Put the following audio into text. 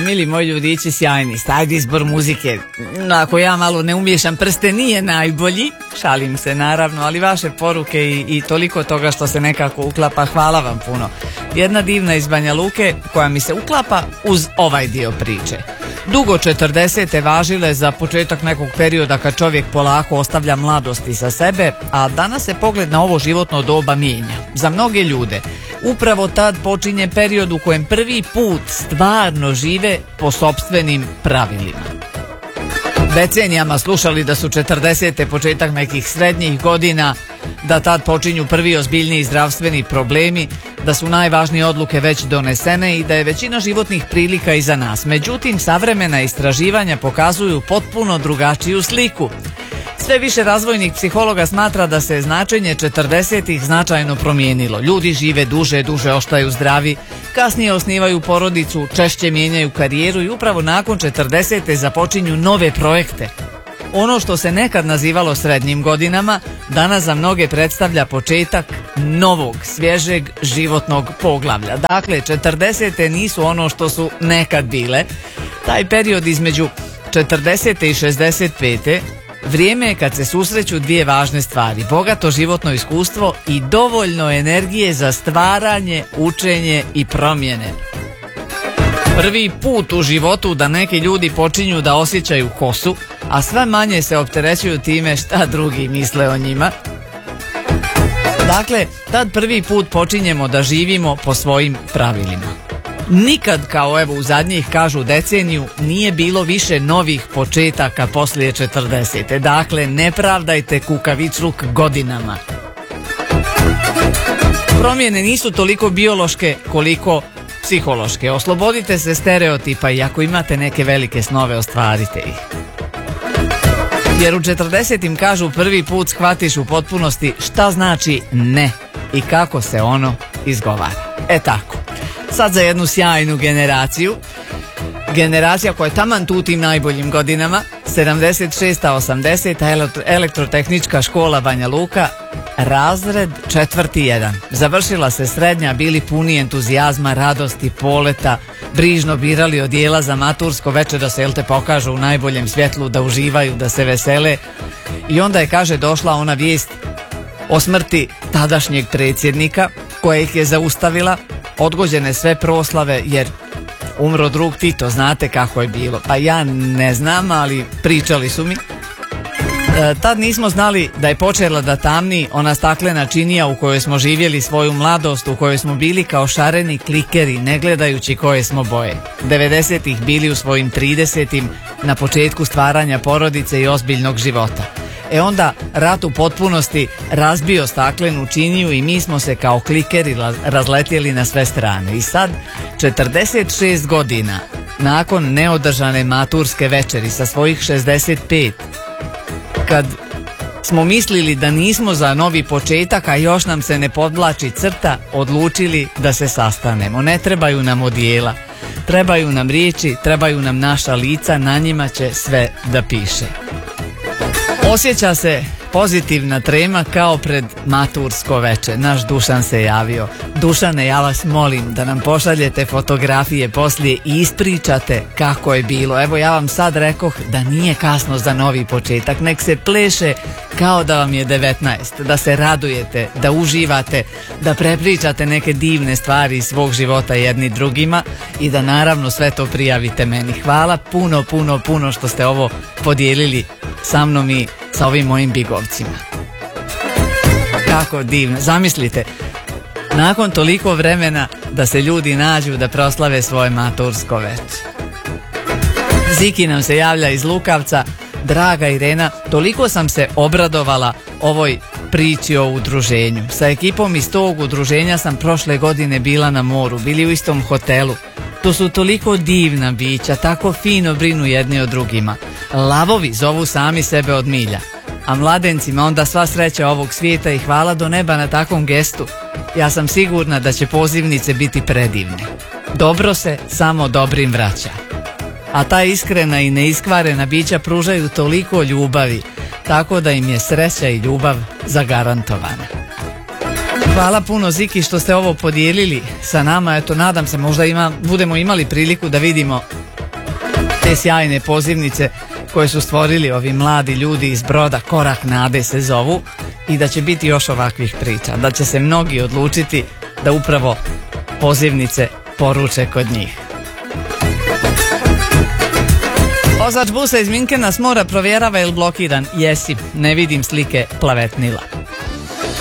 mili moji ljudići, sjajni, stajdi izbor muzike. Ako ja malo ne umiješam prste, nije najbolji, šalim se naravno, ali vaše poruke i toliko toga što se nekako uklapa, hvala vam puno. Jedna divna iz Banja Luke koja mi se uklapa uz ovaj dio priče. Dugo 40. važile za početak nekog perioda kad čovjek polako ostavlja mladosti sa sebe, a danas se pogled na ovo životno doba mijenja. Za mnoge ljude upravo tad počinje period u kojem prvi put stvarno žive po sopstvenim pravilima. Decenijama slušali da su 40. početak nekih srednjih godina, da tad počinju prvi ozbiljniji zdravstveni problemi, da su najvažnije odluke već donesene i da je većina životnih prilika iza nas. Međutim, savremena istraživanja pokazuju potpuno drugačiju sliku. Sve više razvojnih psihologa smatra da se značenje 40-ih značajno promijenilo. Ljudi žive duže ostaju zdravi, kasnije osnivaju porodicu, češće mijenjaju karijeru i upravo nakon 40. započinju nove projekte. Ono što se nekad nazivalo srednjim godinama, danas za mnoge predstavlja početak novog, svježeg životnog poglavlja. Dakle, 40. nisu ono što su nekad bile. Taj period između 40. i 65. vrijeme je kad se susreću dvije važne stvari: bogato životno iskustvo i dovoljno energije za stvaranje, učenje i promjene. Prvi put u životu da neki ljudi počinju da osjećaju kosu, a sve manje se opterećuju time šta drugi misle o njima. Dakle, tad prvi put počinjemo da živimo po svojim pravilima. Nikad, kao evo u zadnjih, kažu, deceniju, nije bilo više novih početaka poslije 40. Dakle, ne pravdajte kukavičluk godinama. Promjene nisu toliko biološke koliko psihološke. Oslobodite se stereotipa i ako imate neke velike snove, ostvarite ih. Jer u 40. kažu prvi put shvatiš u potpunosti šta znači ne i kako se ono izgovara. Tako. Sad za jednu sjajnu generaciju. Generacija koja je taman tu u tim najboljim godinama, 76-80, Elektrotehnička škola Banja Luka, razred 4.1. Završila se srednja, bili puni entuzijazma, radosti, poleta, brižno birali odijela za matursko veče da se pokažu u najboljem svjetlu, da uživaju, da se vesele. I onda je, kaže, došla ona vijest o smrti tadašnjeg predsjednika koja ih je zaustavila. Odgođene sve proslave jer umro drug Tito, znate kako je bilo. Pa ja ne znam, ali pričali su mi. Tad nismo znali da je počela da tamni ona staklena činija u kojoj smo živjeli svoju mladost, u kojoj smo bili kao šareni klikeri, ne gledajući koje smo boje. 90-ih bili u svojim 30-im, na početku stvaranja porodice i ozbiljnog života. Onda rat u potpunosti razbio staklenu činiju i mi smo se kao klikeri razletjeli na sve strane. I sad, 46 godina nakon neodržane maturske večeri sa svojih 65, kad smo mislili da nismo za novi početak, a još nam se ne podvlači crta, odlučili da se sastanemo. Ne trebaju nam odijela, trebaju nam riječi, trebaju nam naša lica, na njima će sve da piše. Osjeća se pozitivna trema kao pred matursko veče. Naš Dušan se javio. Dušane, ja vas molim da nam pošaljete fotografije poslije i ispričate kako je bilo. Evo, ja vam sad rekoh da nije kasno za novi početak. Nek se pleše kao da vam je 19. Da se radujete, da uživate, da prepričate neke divne stvari iz svog života jedni drugima i da naravno sve to prijavite meni. Hvala puno što ste ovo podijelili sa mnom i sa ovim mojim bigovcima. Kako divno. Zamislite, nakon toliko vremena da se ljudi nađu da proslave svoje matursko veče. Ziki nam se javlja iz Lukavca. Draga Irena, toliko sam se obradovala ovoj priči o udruženju. Sa ekipom iz tog udruženja sam prošle godine bila na moru, bili u istom hotelu. To su toliko divna bića, tako fino brinu jedni o drugima. Lavovi zovu sami sebe od milja, a mladencima onda sva sreća ovog svijeta i hvala do neba na takvom gestu. Ja sam sigurna da će pozivnice biti predivne. Dobro se samo dobrim vraća. A ta iskrena i neiskvarena bića pružaju toliko ljubavi, tako da im je sreća i ljubav zagarantovana. Hvala puno, Ziki, što ste ovo podijelili sa nama. Eto, nadam se možda budemo imali priliku da vidimo te sjajne pozivnice koje su stvorili ovi mladi ljudi iz Broda, Korak nade se zovu, i da će biti još ovakvih priča, da će se mnogi odlučiti da upravo pozivnice poruče kod njih. Vozač busa iz Minkena s mora provjerava je li blokiran. Jesi, ne vidim slike plavetnila.